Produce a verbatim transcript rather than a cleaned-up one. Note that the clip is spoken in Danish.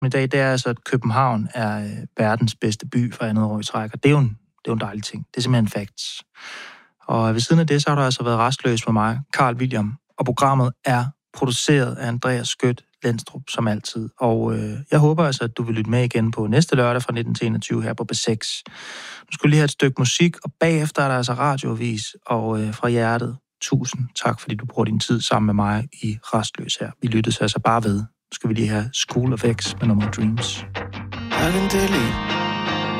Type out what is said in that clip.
I dag, det er altså, at København er øh, verdens bedste by for andet år i træk, og det er jo en, det er jo en dejlig ting. Det er simpelthen facts. Og ved siden af det, så har der altså været Rastløs med mig, Carl William, og programmet er produceret af Andreas Skødt Lenstrup, som altid. Og øh, jeg håber altså, at du vil lytte med igen på næste lørdag fra nitten til enogtyve her på B seks. Nu skal vi lige have et stykke musik, og bagefter er der altså radioavis, og øh, fra hjertet, tusind tak, fordi du bruger din tid sammen med mig i Rastløs her. Vi lyttes altså bare ved. Nu skal vi lige have School of X med nummer Dreams. I can delete